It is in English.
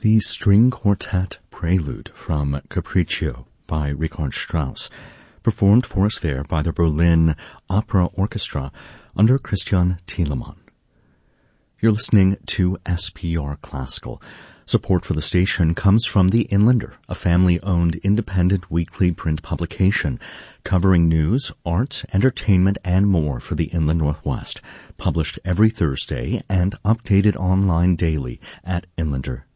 the string quartet prelude from Capriccio by Richard Strauss, performed for us there by the Berlin Opera Orchestra under Christian Thielemann. You're listening to SPR Classical. Support for the station comes from The Inlander, a family-owned independent weekly print publication covering news, arts, entertainment, and more for the Inland Northwest, published every Thursday and updated online daily at inlander.com.